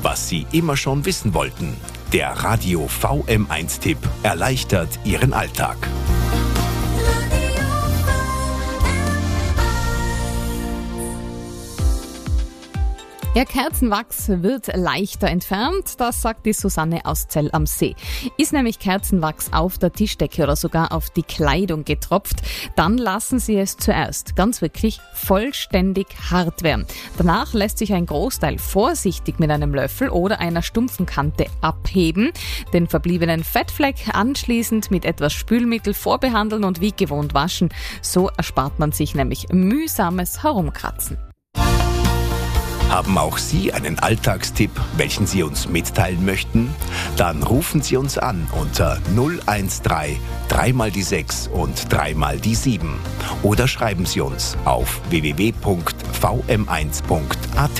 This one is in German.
was Sie immer schon wissen wollten. Der Radio VM1-Tipp erleichtert Ihren Alltag. Ja, Kerzenwachs wird leichter entfernt, das sagt die Susanne aus Zell am See. Ist nämlich Kerzenwachs auf der Tischdecke oder sogar auf die Kleidung getropft, dann lassen Sie es zuerst ganz wirklich vollständig hart werden. Danach lässt sich ein Großteil vorsichtig mit einem Löffel oder einer stumpfen Kante abheben, den verbliebenen Fettfleck anschließend mit etwas Spülmittel vorbehandeln und wie gewohnt waschen. So erspart man sich nämlich mühsames Herumkratzen. Haben auch Sie einen Alltagstipp, welchen Sie uns mitteilen möchten? Dann rufen Sie uns an unter 013 3 mal die 6 und 3 mal die 7 oder schreiben Sie uns auf www.vm1.at.